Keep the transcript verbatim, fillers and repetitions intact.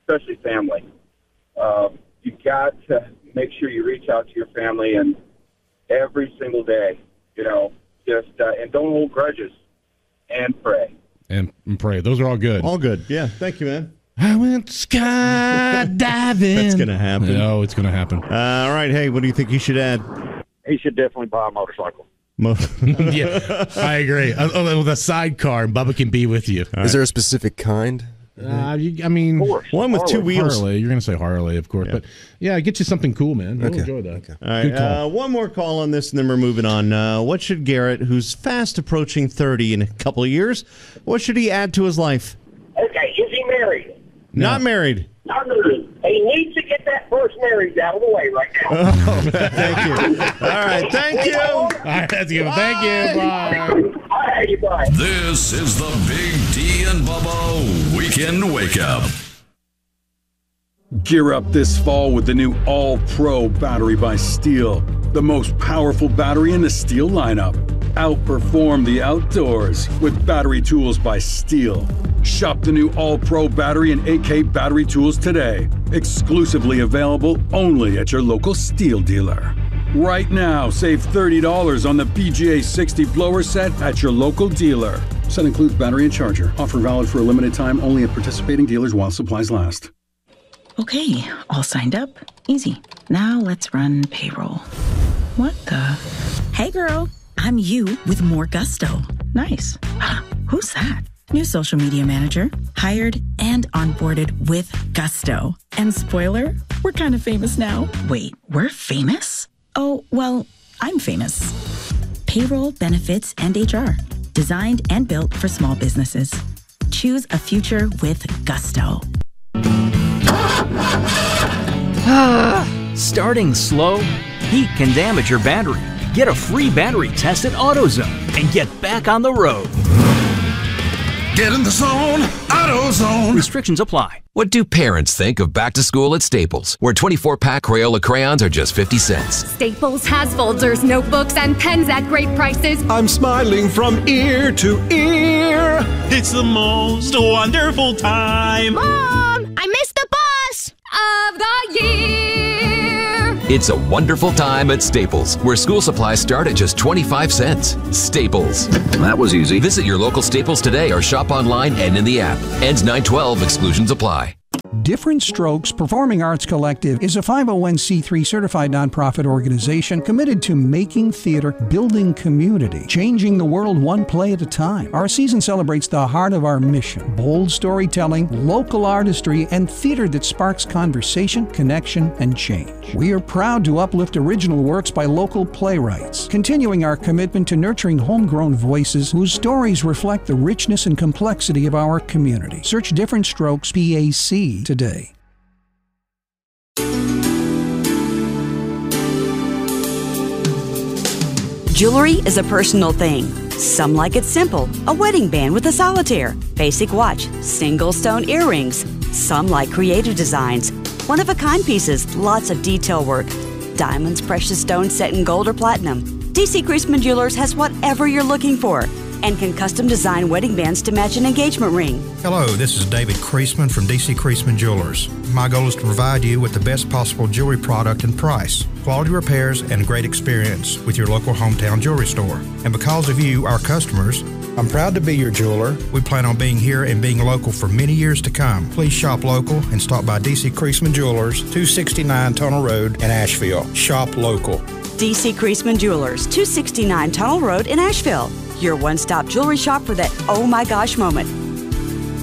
especially family. Uh, you've got to make sure you reach out to your family and every single day, you know, just uh, and don't hold grudges and pray. And, and pray. Those are all good. All good. Yeah. Thank you, man. I went skydiving. That's going to happen. No, it's going to happen. Uh, all right. Hey, what do you think you should add? He should definitely buy a motorcycle. Mo- Yeah, I agree. Uh, oh, with a sidecar, and Bubba can be with you. Is right. there a specific kind? Uh, you, I mean, one with Harley. two wheels. Harley. You're going to say Harley, of course. Yeah. But, yeah, get you something cool, man. You'll Okay. enjoy that. Okay. All right, Good call. uh, one more call on this, and then we're moving on. Uh, what should Garrett, who's fast approaching thirty in a couple of years, what should he add to his life? Okay, is he married? No. Not married. Not married. He needs to get that first marriage out of the way right now. Oh, thank you. All right, thank you. All right, that's good. Thank you. Bye. All right, bye. This is the Big D and Bubba Weekend Wake Up. Gear up this fall with the new All-Pro battery by Steel, the most powerful battery in the Steel lineup. Outperform the outdoors with battery tools by Steel. Shop the new All-Pro battery and A K battery tools today. Exclusively available only at your local Steel dealer. Right now, save thirty dollars on the P G A sixty blower set at your local dealer. Set includes battery and charger. Offer valid for a limited time only at participating dealers while supplies last. Okay, all signed up. Easy. Now let's run payroll. What the? Hey girl, I'm you with more gusto. Nice. Who's that? New social media manager. Hired and onboarded with gusto. And spoiler, we're kind of famous now. Wait, we're famous? Oh, well, I'm famous. Payroll, benefits, and H R. Designed and built for small businesses. Choose a future with gusto. Starting slow? Heat can damage your battery. Get a free battery test at AutoZone and get back on the road. Get in the zone, AutoZone. Restrictions apply. What do parents think of back to school at Staples, where twenty-four pack Crayola crayons are just fifty cents? Staples has folders, notebooks, and pens at great prices. I'm smiling from ear to ear. It's the most wonderful time. Mom, I missed the bus of the year. It's a wonderful time at Staples, where school supplies start at just twenty-five cents. Staples. That was easy. Visit your local Staples today or shop online and in the app. Ends nine twelve. Exclusions apply. Different Strokes Performing Arts Collective is a five oh one c three certified nonprofit organization committed to making theater, building community, changing the world one play at a time. Our season celebrates the heart of our mission: bold storytelling, local artistry, and theater that sparks conversation, connection, and change. We are proud to uplift original works by local playwrights, continuing our commitment to nurturing homegrown voices whose stories reflect the richness and complexity of our community. Search Different Strokes P A C today. Jewelry is a personal thing. Some like it simple, a wedding band with a solitaire, basic watch, single stone earrings. Some like creative designs, one-of-a-kind pieces, lots of detail work. Diamonds, precious stones set in gold or platinum. D C Creasman Jewelers has whatever you're looking for and can custom design wedding bands to match an engagement ring. Hello, this is David Creasman from D C Creasman Jewelers. My goal is to provide you with the best possible jewelry product and price, quality repairs, and great experience with your local hometown jewelry store. And because of you, our customers, I'm proud to be your jeweler. We plan on being here and being local for many years to come. Please shop local and stop by D C Creasman Jewelers, two sixty-nine Tunnel Road in Asheville. Shop local. D C Creasman Jewelers, two sixty-nine Tunnel Road in Asheville. Your one-stop jewelry shop for that oh my gosh moment.